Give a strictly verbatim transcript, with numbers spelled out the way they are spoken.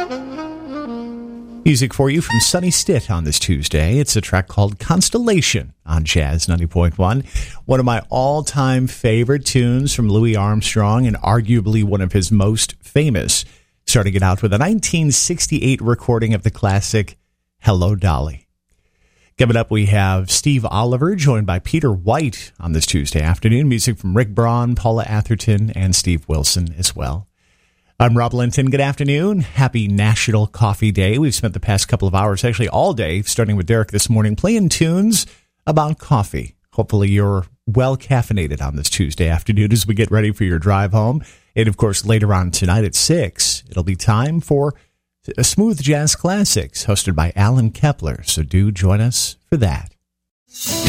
Music for you from Sonny Stitt on this Tuesday. It's a track called Constellation on Jazz ninety point one. One of my all-time favorite tunes from Louis Armstrong, and arguably one of his most famous. Starting it out with a nineteen sixty-eight recording of the classic Hello, Dolly. Coming up, we have Steve Oliver, joined by Peter White on this Tuesday afternoon. Music from Rick Braun, Paula Atherton, and Steve Wilson as well. I'm Rob Linton. Good afternoon. Happy National Coffee Day. We've spent the past couple of hours, actually all day, starting with Derek this morning, playing tunes about coffee. Hopefully you're well caffeinated on this Tuesday afternoon as we get ready for your drive home. And, of course, later on tonight at six, it'll be time for a Smooth Jazz Classics hosted by Alan Kepler. So do join us for that.